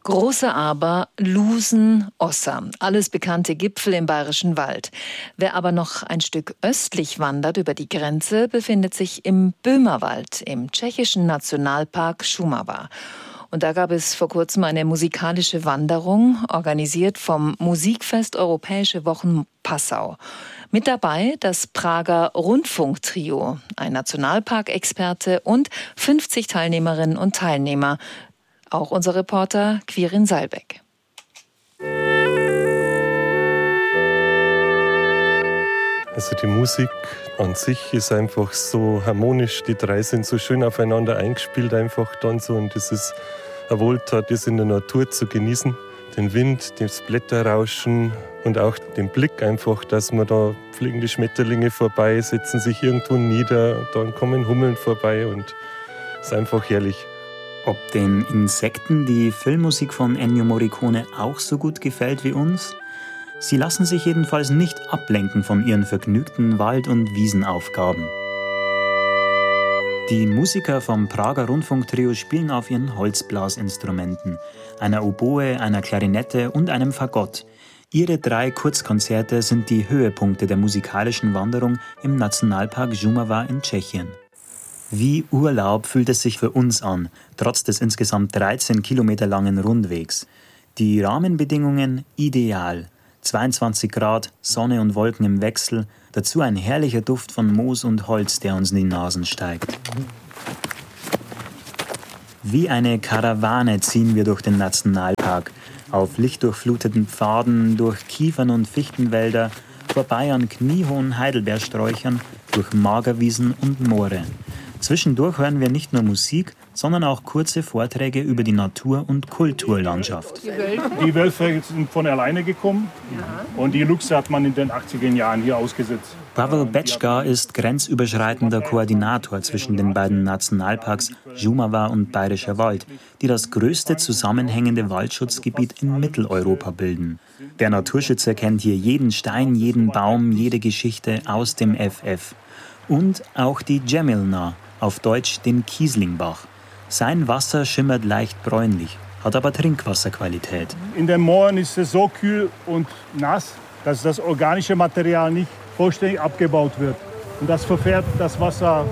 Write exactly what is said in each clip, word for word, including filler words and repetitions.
Große Aber, Lusen, Ossa, alles bekannte Gipfel im Bayerischen Wald. Wer aber noch ein Stück östlich wandert über die Grenze, befindet sich im Böhmerwald, im tschechischen Nationalpark Šumava. Und da gab es vor kurzem eine musikalische Wanderung, organisiert vom Musikfest Europäische Wochen Passau. Mit dabei das Prager Rundfunktrio, ein Nationalparkexperte und fünfzig Teilnehmerinnen und Teilnehmer. Auch unser Reporter Quirin Salbeck. Also die Musik an sich ist einfach so harmonisch. Die drei sind so schön aufeinander eingespielt einfach dann so. Und es ist eine Wohltat, das in der Natur zu genießen. Den Wind, das Blätterrauschen und auch den Blick einfach, dass man da fliegen die Schmetterlinge vorbei, setzen sich irgendwo nieder, dann kommen Hummeln vorbei und es ist einfach herrlich. Ob den Insekten die Filmmusik von Ennio Morricone auch so gut gefällt wie uns? Sie lassen sich jedenfalls nicht ablenken von ihren vergnügten Wald- und Wiesenaufgaben. Die Musiker vom Prager Rundfunktrio spielen auf ihren Holzblasinstrumenten, einer Oboe, einer Klarinette und einem Fagott. Ihre drei Kurzkonzerte sind die Höhepunkte der musikalischen Wanderung im Nationalpark Šumava in Tschechien. Wie Urlaub fühlt es sich für uns an, trotz des insgesamt dreizehn Kilometer langen Rundwegs. Die Rahmenbedingungen ideal. zweiundzwanzig Grad, Sonne und Wolken im Wechsel, dazu ein herrlicher Duft von Moos und Holz, der uns in die Nasen steigt. Wie eine Karawane ziehen wir durch den Nationalpark, auf lichtdurchfluteten Pfaden, durch Kiefern- und Fichtenwälder, vorbei an kniehohen Heidelbeersträuchern, durch Magerwiesen und Moore. Zwischendurch hören wir nicht nur Musik, sondern auch kurze Vorträge über die Natur- und Kulturlandschaft. Die Wölfe sind von alleine gekommen und die Luchse hat man in den achtziger Jahren hier ausgesetzt. Pavel Bečka ist grenzüberschreitender Koordinator zwischen den beiden Nationalparks Šumava und Bayerischer Wald, die das größte zusammenhängende Waldschutzgebiet in Mitteleuropa bilden. Der Naturschützer kennt hier jeden Stein, jeden Baum, jede Geschichte aus dem F F. Und auch die Jemilna, auf Deutsch den Kieslingbach. Sein Wasser schimmert leicht bräunlich, hat aber Trinkwasserqualität. In den Mooren ist es so kühl und nass, dass das organische Material nicht vollständig abgebaut wird. Und das verfärbt das Wasser.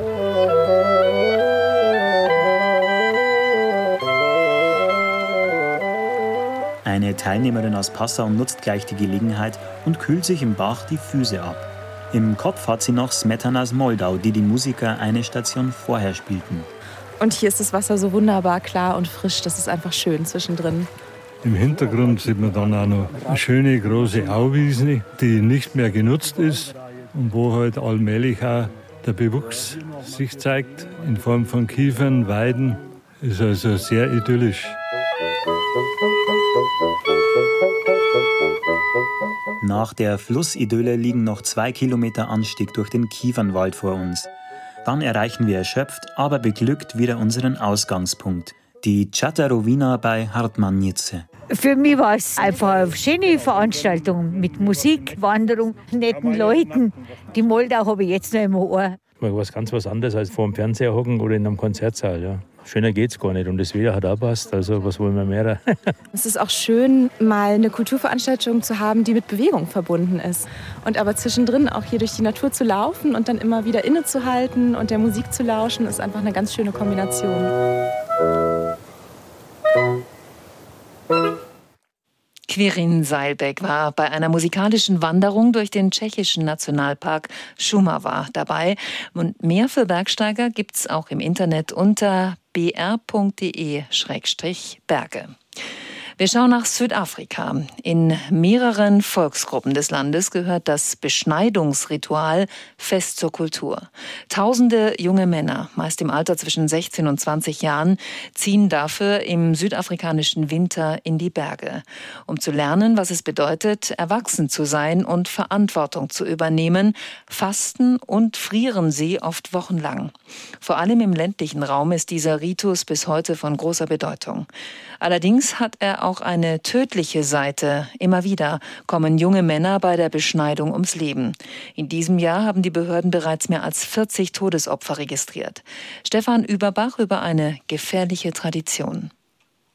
Eine Teilnehmerin aus Passau nutzt gleich die Gelegenheit und kühlt sich im Bach die Füße ab. Im Kopf hat sie noch Smetanas Moldau, die die Musiker eine Station vorher spielten. Und hier ist das Wasser so wunderbar klar und frisch, das ist einfach schön zwischendrin. Im Hintergrund sieht man dann auch noch eine schöne große Auwiese, die nicht mehr genutzt ist und wo halt allmählich auch der Bewuchs sich zeigt in Form von Kiefern, Weiden. Ist also sehr idyllisch. Nach der Flussidylle liegen noch zwei Kilometer Anstieg durch den Kiefernwald vor uns. Dann erreichen wir erschöpft, aber beglückt wieder unseren Ausgangspunkt, die Čatarowina bei Hartmannice. Für mich war es einfach eine schöne Veranstaltung mit Musik, Wanderung, netten Leuten. Die Moldau habe ich jetzt noch im Ohr. Mal was ganz was anderes als vor dem Fernseher hocken oder in einem Konzertsaal. Ja. Schöner geht's gar nicht und das Wetter hat auch passt, also was wollen wir mehr? Es ist auch schön, mal eine Kulturveranstaltung zu haben, die mit Bewegung verbunden ist. Und aber zwischendrin auch hier durch die Natur zu laufen und dann immer wieder innezuhalten und der Musik zu lauschen, ist einfach eine ganz schöne Kombination. Quirin Salbeck war bei einer musikalischen Wanderung durch den tschechischen Nationalpark Šumava dabei. Und mehr für Bergsteiger gibt's auch im Internet unter b r punkt d e Schrägstrich Berge. Wir schauen nach Südafrika. In mehreren Volksgruppen des Landes gehört das Beschneidungsritual fest zur Kultur. Tausende junge Männer, meist im Alter zwischen sechzehn und zwanzig Jahren, ziehen dafür im südafrikanischen Winter in die Berge, um zu lernen, was es bedeutet, erwachsen zu sein und Verantwortung zu übernehmen, fasten und frieren sie oft wochenlang. Vor allem im ländlichen Raum ist dieser Ritus bis heute von großer Bedeutung. Allerdings hat er auch eine tödliche Seite. Immer wieder kommen junge Männer bei der Beschneidung ums Leben. In diesem Jahr haben die Behörden bereits mehr als vierzig Todesopfer registriert. Stefan Überbach über eine gefährliche Tradition.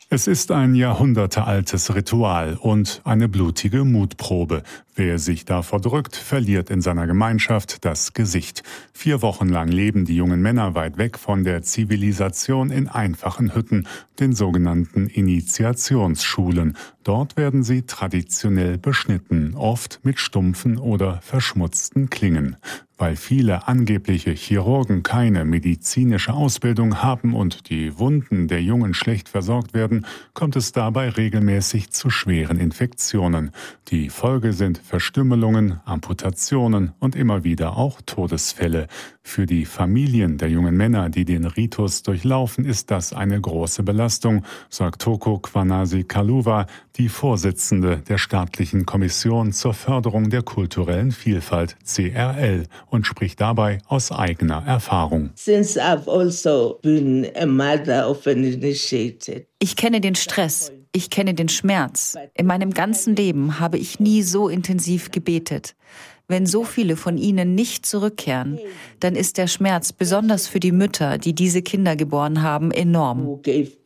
Es ist ein jahrhundertealtes Ritual und eine blutige Mutprobe. Wer sich davor drückt, verliert in seiner Gemeinschaft das Gesicht. Vier Wochen lang leben die jungen Männer weit weg von der Zivilisation in einfachen Hütten, den sogenannten Initiationsschulen. Dort werden sie traditionell beschnitten, oft mit stumpfen oder verschmutzten Klingen. Weil viele angebliche Chirurgen keine medizinische Ausbildung haben und die Wunden der Jungen schlecht versorgt werden, kommt es dabei regelmäßig zu schweren Infektionen. Die Folge sind Verstümmelungen, Amputationen und immer wieder auch Todesfälle. Für die Familien der jungen Männer, die den Ritus durchlaufen, ist das eine große Belastung, sagt Toko Kwanasi Kaluva, die Vorsitzende der staatlichen Kommission zur Förderung der kulturellen Vielfalt, C R L, und spricht dabei aus eigener Erfahrung. Since I've also been a mother of an initiated. Ich kenne den Stress, ich kenne den Schmerz. In meinem ganzen Leben habe ich nie so intensiv gebetet. Wenn so viele von ihnen nicht zurückkehren, dann ist der Schmerz, besonders für die Mütter, die diese Kinder geboren haben, enorm.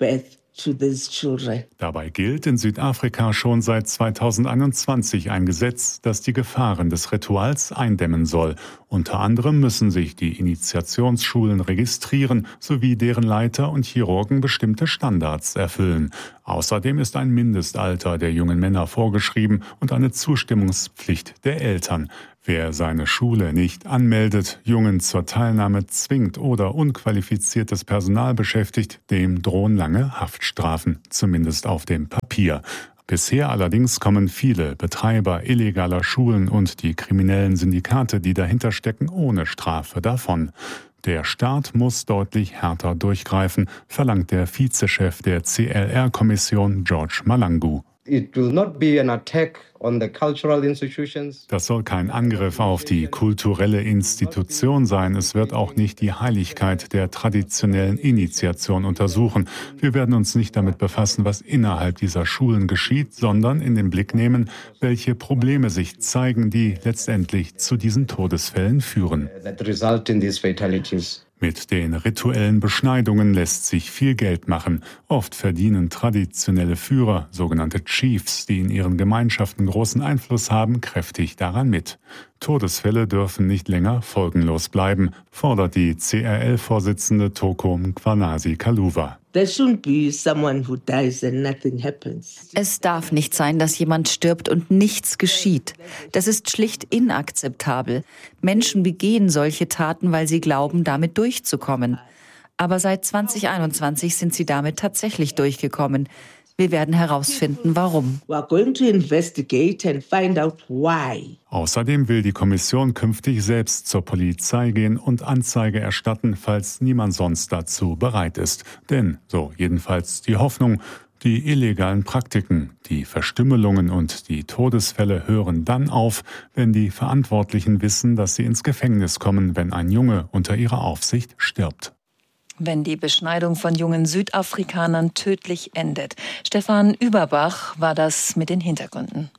Dabei gilt in Südafrika schon seit zweitausendeinundzwanzig ein Gesetz, das die Gefahren des Rituals eindämmen soll. Unter anderem müssen sich die Initiationsschulen registrieren, sowie deren Leiter und Chirurgen bestimmte Standards erfüllen. Außerdem ist ein Mindestalter der jungen Männer vorgeschrieben und eine Zustimmungspflicht der Eltern. Wer seine Schule nicht anmeldet, Jungen zur Teilnahme zwingt oder unqualifiziertes Personal beschäftigt, dem drohen lange Haftstrafen, zumindest auf dem Papier. Bisher allerdings kommen viele Betreiber illegaler Schulen und die kriminellen Syndikate, die dahinter stecken, ohne Strafe davon. Der Staat muss deutlich härter durchgreifen, verlangt der Vizechef der C L R-Kommission George Malangu. It will not be an attack on the cultural institutions. Das soll kein Angriff auf die kulturelle Institution sein. Es wird auch nicht die Heiligkeit der traditionellen Initiation untersuchen. Wir werden uns nicht damit befassen, was innerhalb dieser Schulen geschieht, sondern in den Blick nehmen, welche Probleme sich zeigen, die letztendlich zu diesen Todesfällen führen. That result in these fatalities. Mit den rituellen Beschneidungen lässt sich viel Geld machen. Oft verdienen traditionelle Führer, sogenannte Chiefs, die in ihren Gemeinschaften großen Einfluss haben, kräftig daran mit. Todesfälle dürfen nicht länger folgenlos bleiben, fordert die C R L-Vorsitzende Toko Kwanasi Kaluva. There shouldn't be someone who dies and nothing happens. Es darf nicht sein, dass jemand stirbt und nichts geschieht. Das ist schlicht inakzeptabel. Menschen begehen solche Taten, weil sie glauben, damit durchzukommen. Aber seit zwanzig einundzwanzig sind sie damit tatsächlich durchgekommen. Wir werden herausfinden, warum. We are going to investigate and find out why. Außerdem will die Kommission künftig selbst zur Polizei gehen und Anzeige erstatten, falls niemand sonst dazu bereit ist. Denn, so jedenfalls die Hoffnung, die illegalen Praktiken, die Verstümmelungen und die Todesfälle hören dann auf, wenn die Verantwortlichen wissen, dass sie ins Gefängnis kommen, wenn ein Junge unter ihrer Aufsicht stirbt. Wenn die Beschneidung von jungen Südafrikanern tödlich endet. Stefan Überbach war das mit den Hintergründen.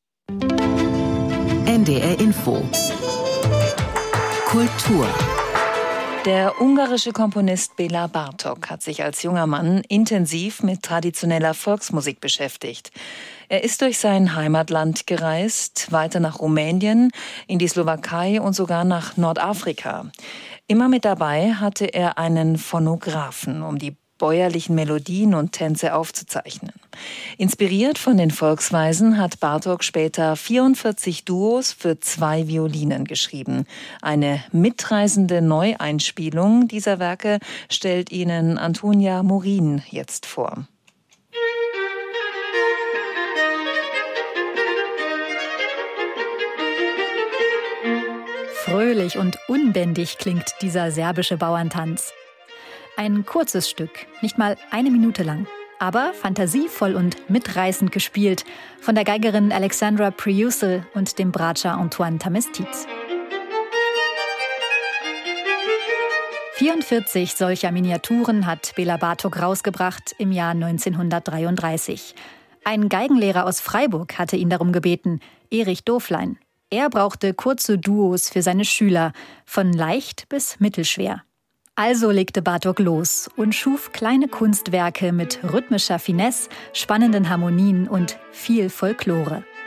N D R Info. Kultur. Der ungarische Komponist Béla Bartók hat sich als junger Mann intensiv mit traditioneller Volksmusik beschäftigt. Er ist durch sein Heimatland gereist, weiter nach Rumänien, in die Slowakei und sogar nach Nordafrika. Immer mit dabei hatte er einen Phonographen, um die bäuerlichen Melodien und Tänze aufzuzeichnen. Inspiriert von den Volksweisen hat Bartók später vierundvierzig Duos für zwei Violinen geschrieben. Eine mitreißende Neueinspielung dieser Werke stellt Ihnen Antonia Morin jetzt vor. Fröhlich und unbändig klingt dieser serbische Bauerntanz. Ein kurzes Stück, nicht mal eine Minute lang, aber fantasievoll und mitreißend gespielt von der Geigerin Alexandra Priusel und dem Bratscher Antoine Tamestic. vierundvierzig solcher Miniaturen hat Béla Bartók rausgebracht im Jahr neunzehnhundertdreiunddreißig. Ein Geigenlehrer aus Freiburg hatte ihn darum gebeten, Erich Doflein. Er brauchte kurze Duos für seine Schüler, von leicht bis mittelschwer. Also legte Bartók los und schuf kleine Kunstwerke mit rhythmischer Finesse, spannenden Harmonien und viel Folklore.